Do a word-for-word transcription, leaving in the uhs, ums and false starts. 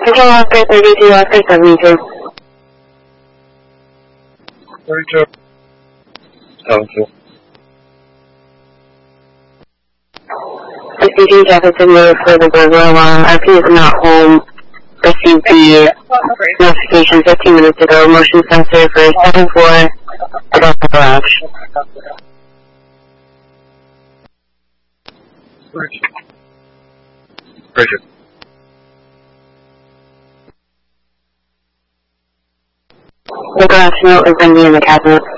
Control Oscar thirty-two, Oscar seventy-two. thirty-two. seventy-two. sixty-two, traffic signal for the burglar alarm. R P is not home. Received the notification fifteen minutes ago. Motion sensor for seven four above the garage. Bridge. Bridget. The garage note is empty in the cabinet.